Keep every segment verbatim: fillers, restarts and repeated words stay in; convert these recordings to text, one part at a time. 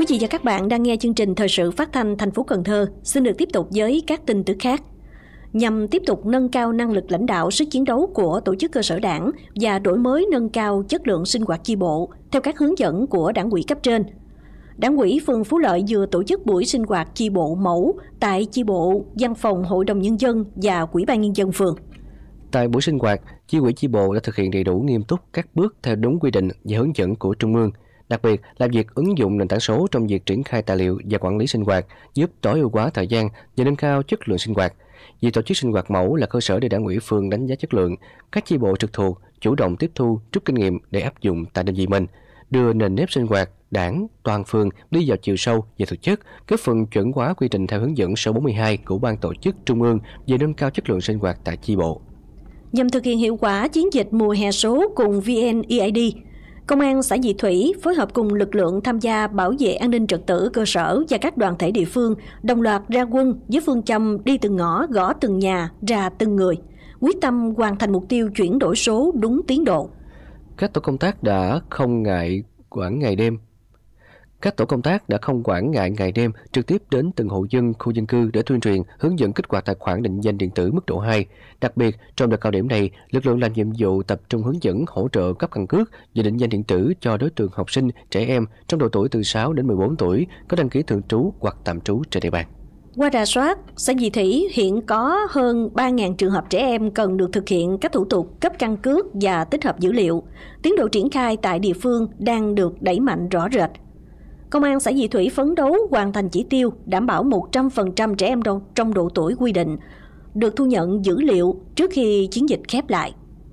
vị và các bạn đang nghe chương trình thời sự phát thanh thành phố Cần Thơ. Xin được tiếp tục với các tin tức khác. Nhằm tiếp tục nâng cao năng lực lãnh đạo, sức chiến đấu của tổ chức cơ sở đảng và đổi mới nâng cao chất lượng sinh hoạt chi bộ theo các hướng dẫn của đảng ủy cấp trên, Đảng ủy phường Phú Lợi vừa tổ chức buổi sinh hoạt chi bộ mẫu tại chi bộ, văn phòng Hội đồng Nhân dân và Ủy ban Nhân dân phường. Tại buổi sinh hoạt, chi ủy chi bộ đã thực hiện đầy đủ nghiêm túc các bước theo đúng quy định và hướng dẫn của Trung ương. Đặc biệt là việc ứng dụng nền tảng số trong việc triển khai tài liệu và quản lý sinh hoạt, giúp tối ưu hóa thời gian và nâng cao chất lượng sinh hoạt. Việc tổ chức sinh hoạt mẫu là cơ sở để đảng ủy phường đánh giá chất lượng. Các chi bộ trực thuộc chủ động tiếp thu, rút kinh nghiệm để áp dụng tại đơn vị mình, đưa nền nếp sinh hoạt đảng toàn phường đi vào chiều sâu và thực chất, góp phần chuẩn hóa quy trình theo hướng dẫn số bốn mươi hai của Ban tổ chức Trung ương về nâng cao chất lượng sinh hoạt tại chi bộ. Nhằm thực hiện hiệu quả chiến dịch mùa hè số cùng vê en e i đê, Công an xã Dị Thủy phối hợp cùng lực lượng tham gia bảo vệ an ninh trật tự cơ sở và các đoàn thể địa phương đồng loạt ra quân với phương châm đi từng ngõ, gõ từng nhà, ra từng người, quyết tâm hoàn thành mục tiêu chuyển đổi số đúng tiến độ. Các tổ công tác đã không ngại quản ngày đêm. Các tổ công tác đã không quản ngại ngày đêm trực tiếp đến từng hộ dân, khu dân cư để tuyên truyền, hướng dẫn kích hoạt tài khoản định danh điện tử mức độ hai. Đặc biệt, trong đợt cao điểm này, lực lượng làm nhiệm vụ tập trung hướng dẫn hỗ trợ cấp căn cước và định danh điện tử cho đối tượng học sinh, trẻ em trong độ tuổi từ sáu đến mười bốn tuổi có đăng ký thường trú hoặc tạm trú trên địa bàn. Qua rà soát, xã Dị Thủy hiện có hơn ba nghìn trường hợp trẻ em cần được thực hiện các thủ tục cấp căn cước và tích hợp dữ liệu. Tiến độ triển khai tại địa phương đang được đẩy mạnh rõ rệt. Công an xã Dị Thủy phấn đấu hoàn thành chỉ tiêu đảm bảo một trăm phần trăm trẻ em trong độ tuổi quy định được thu nhận dữ liệu trước khi chiến dịch khép lại.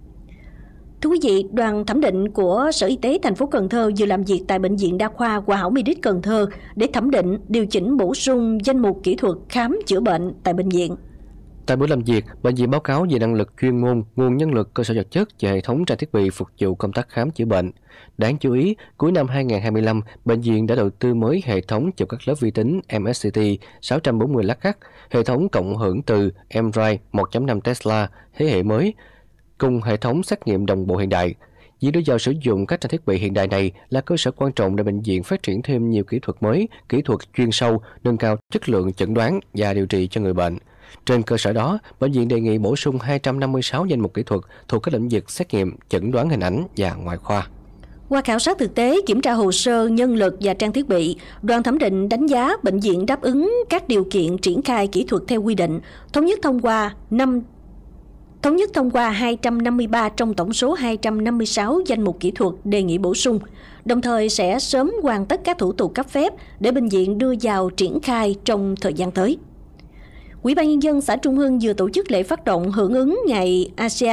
Thưa quý vị, đoàn thẩm định của Sở Y tế thành phố Cần Thơ vừa làm việc tại Bệnh viện Đa khoa Khoa học Medic Cần Thơ để thẩm định, điều chỉnh bổ sung danh mục kỹ thuật khám chữa bệnh tại bệnh viện. Tại buổi làm việc, bệnh viện báo cáo về năng lực chuyên môn, nguồn nhân lực, cơ sở vật chất và hệ thống trang thiết bị phục vụ công tác khám chữa bệnh. Đáng chú ý, cuối năm hai không hai lăm, bệnh viện đã đầu tư mới hệ thống chụp các lớp vi tính em ét xê tê sáu trăm bốn mươi lát cắt, hệ thống cộng hưởng từ em rờ i một chấm năm Tesla thế hệ mới, cùng hệ thống xét nghiệm đồng bộ hiện đại. Việc đưa vào sử dụng các trang thiết bị hiện đại này là cơ sở quan trọng để bệnh viện phát triển thêm nhiều kỹ thuật mới, kỹ thuật chuyên sâu, nâng cao chất lượng chẩn đoán và điều trị cho người bệnh. Trên cơ sở đó, bệnh viện đề nghị bổ sung hai trăm năm mươi sáu danh mục kỹ thuật thuộc các lĩnh vực xét nghiệm, chẩn đoán hình ảnh và ngoại khoa. Qua khảo sát thực tế, kiểm tra hồ sơ, nhân lực và trang thiết bị, đoàn thẩm định đánh giá bệnh viện đáp ứng các điều kiện triển khai kỹ thuật theo quy định, thống nhất thông qua năm Thống nhất thông qua hai trăm năm mươi ba trong tổng số hai trăm năm mươi sáu danh mục kỹ thuật đề nghị bổ sung, đồng thời sẽ sớm hoàn tất các thủ tục cấp phép để bệnh viện đưa vào triển khai trong thời gian tới. Ủy ban Nhân dân xã Trung Hưng vừa tổ chức lễ phát động hưởng ứng ngày a sê an